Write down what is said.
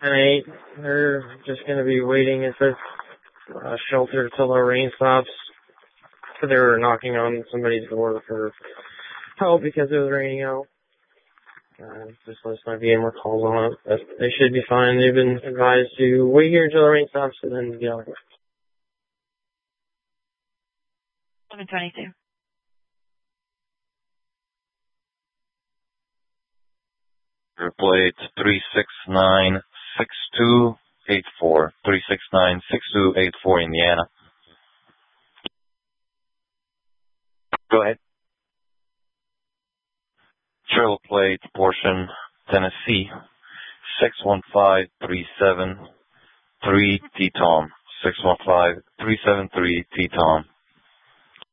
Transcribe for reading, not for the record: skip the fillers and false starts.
10-8. They're just going to be waiting at this shelter till the rain stops. So they were knocking on somebody's door for help because it was raining out. Just let us know if you get more calls on it. But they should be fine. They've been advised to wait here until the rain stops and then get on. 722. Plate 3696284. 3696284, Indiana. Go ahead. Trail plate portion Tennessee 615373 T-Tom. 615373 T-Tom.